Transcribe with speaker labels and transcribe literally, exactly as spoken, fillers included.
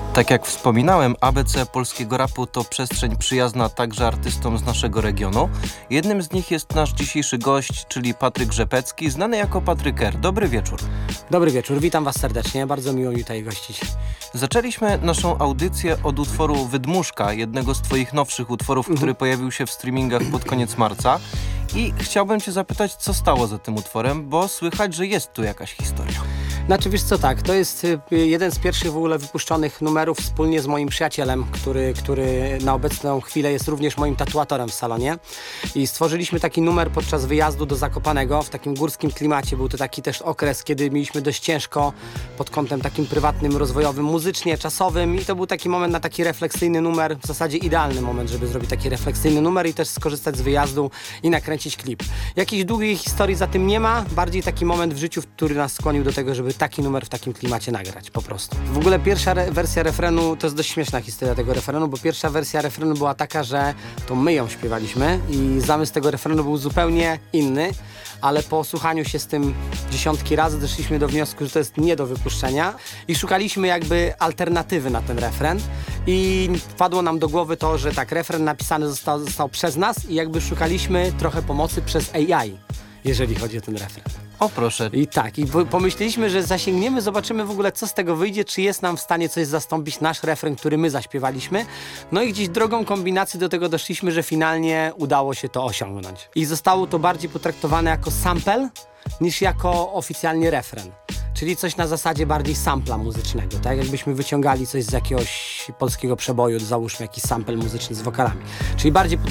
Speaker 1: Tak jak wspominałem, A B C polskiego rapu to przestrzeń przyjazna także artystom z naszego regionu. Jednym z nich jest nasz dzisiejszy gość, czyli Patryk Rzepecki, znany jako Patryk R. Dobry wieczór.
Speaker 2: Dobry wieczór, witam Was serdecznie, bardzo miło mi tutaj gościć.
Speaker 1: Zaczęliśmy naszą audycję od utworu Wydmuszka, jednego z Twoich nowszych utworów,
Speaker 2: Mhm.
Speaker 1: który pojawił się w streamingach pod koniec marca. I chciałbym Cię zapytać, co stało za tym utworem, bo słychać, że jest tu jakaś historia.
Speaker 2: Znaczy wiesz co, tak, to jest y, jeden z pierwszych w ogóle wypuszczonych numerów wspólnie z moim przyjacielem, który, który na obecną chwilę jest również moim tatuatorem w salonie. I stworzyliśmy taki numer podczas wyjazdu do Zakopanego w takim górskim klimacie. Był to taki też okres, kiedy mieliśmy dość ciężko pod kątem takim prywatnym, rozwojowym, muzycznie, czasowym i to był taki moment na taki refleksyjny numer, w zasadzie idealny moment, żeby zrobić taki refleksyjny numer i też skorzystać z wyjazdu i nakręcić klip. Jakiejś długiej historii za tym nie ma, bardziej taki moment w życiu, który nas skłonił do tego, żeby taki numer w takim klimacie nagrać, po prostu. W ogóle pierwsza re- wersja refrenu, to jest dość śmieszna historia tego refrenu, bo pierwsza wersja refrenu była taka, że to my ją śpiewaliśmy i zamysł tego refrenu był zupełnie inny, ale po słuchaniu się z tym dziesiątki razy doszliśmy do wniosku, że to jest nie do wypuszczenia i szukaliśmy jakby alternatywy na ten refren i wpadło nam do głowy to, że tak, refren napisany został, został przez nas i jakby szukaliśmy trochę pomocy przez A I, jeżeli chodzi o ten refren.
Speaker 1: O proszę.
Speaker 2: I tak, i po- pomyśleliśmy, że zasięgniemy, zobaczymy w ogóle, co z tego wyjdzie, czy jest nam w stanie coś zastąpić, nasz refren, który my zaśpiewaliśmy. No i gdzieś drogą kombinacji do tego doszliśmy, że finalnie udało się to osiągnąć. I zostało to bardziej potraktowane jako sample, niż jako oficjalnie refren. Czyli coś na zasadzie bardziej sampla muzycznego, tak? Jakbyśmy wyciągali coś z jakiegoś polskiego przeboju, załóżmy jakiś sample muzyczny z wokalami. Czyli bardziej